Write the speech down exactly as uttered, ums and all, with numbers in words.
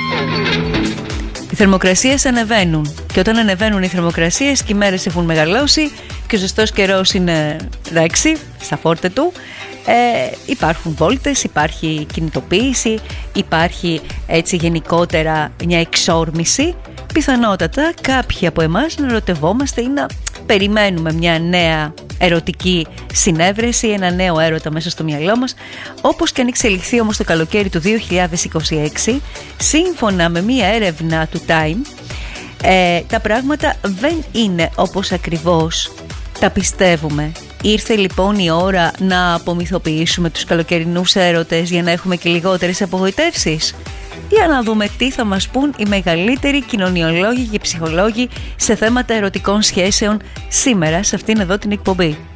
Οι θερμοκρασίες ανεβαίνουν και όταν ανεβαίνουν οι θερμοκρασίες και οι μέρες έχουν μεγαλώσει και ο ζεστός καιρός είναι εντάξει στα φόρτε του, ε, υπάρχουν βόλτες, υπάρχει κινητοποίηση, υπάρχει έτσι γενικότερα μια εξόρμηση. Πιθανότατα κάποιοι από εμάς να ερωτευόμαστε ή να περιμένουμε μια νέα ερωτική συνέβρεση, ένα νέο έρωτα μέσα στο μυαλό μας. Όπως και αν εξελιχθεί όμως το καλοκαίρι του δύο χιλιάδες είκοσι έξι, σύμφωνα με μια έρευνα του Time, ε, τα πράγματα δεν είναι όπως ακριβώς τα πιστεύουμε. Ήρθε λοιπόν η ώρα να απομυθοποιήσουμε τους καλοκαιρινούς έρωτες για να έχουμε και λιγότερες απογοητεύσεις. Για να δούμε τι θα μας πούν οι μεγαλύτεροι κοινωνιολόγοι και ψυχολόγοι σε θέματα ερωτικών σχέσεων σήμερα σε αυτήν εδώ την εκπομπή.